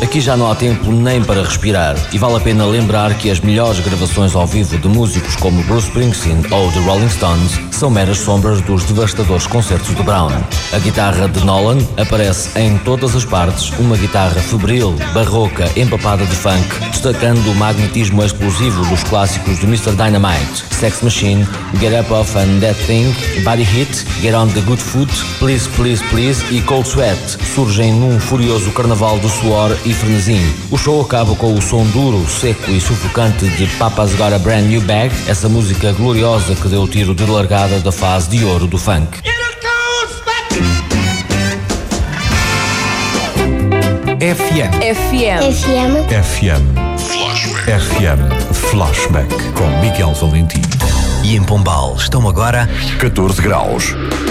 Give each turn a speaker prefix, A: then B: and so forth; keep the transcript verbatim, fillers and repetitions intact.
A: Aqui já não há tempo nem para respirar e vale a pena lembrar que as melhores gravações ao vivo de músicos como Bruce Springsteen ou The Rolling Stones são meras sombras dos devastadores concertos de Brown. A guitarra de Nolan aparece em todas as partes, uma guitarra febril, barroca, empapada de funk, destacando o magnetismo explosivo dos clássicos de mister Dynamite, Sex Machine, Get Up Off and That Thing, Body Hit, Get On The Good Foot, Please Please Please e Cold Sweat surgem num furioso carnaval de suor e frenesim. O show acaba com o som duro, seco e sufocante de Papa's Got a Brand New Bag, essa música gloriosa que deu o tiro de largada da fase de ouro do funk.
B: F M.
C: F M.
D: F M.
B: F M. Flashback. F M. Flashback com Miguel Valentim.
E: E em Pombal estão agora
B: catorze graus.